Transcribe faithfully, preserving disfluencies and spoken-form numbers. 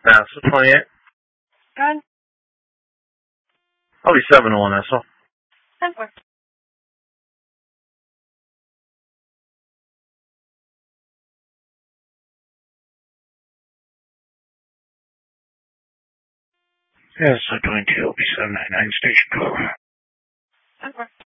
Nassau, twenty-eight. Good. I'll be seven to one, Nassau. ten four. Yes, so twenty-two, I'll be seven nine nine, station call. ten four.